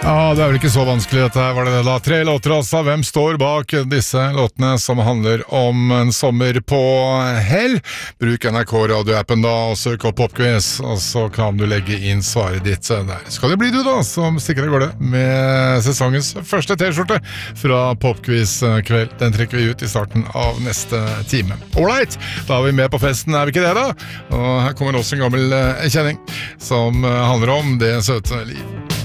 Ja, det er vel ikke så vanskelig dette her, var det da? 3 låter altså, hvem står bak disse låtene som handler om en sommer på hell? Bruk NRK radioappen da, og søk opp Popquiz, og så kan du legge inn svaret ditt der. Skal det bli du da, som stikker av gårde med sesongens første T-skjorte fra Popquiz kveld. Den trekker vi ut i starten av neste time. Alright, da er vi med på festen, er vi ikke det da? Og her kommer også en gammel kjenning som handler om det søte liv.